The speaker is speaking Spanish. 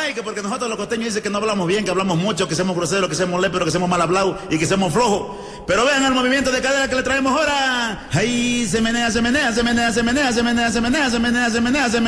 ay, que porque nosotros los costeños dicen que no hablamos bien, que hablamos mucho, que somos groseros, que somos léperos, que somos mal hablados y que somos flojos. Pero vean el movimiento de cadera que le traemos ahora. Ahí se menea, se menea, se menea, se menea, se menea, se menea, se menea, se menea, se menea.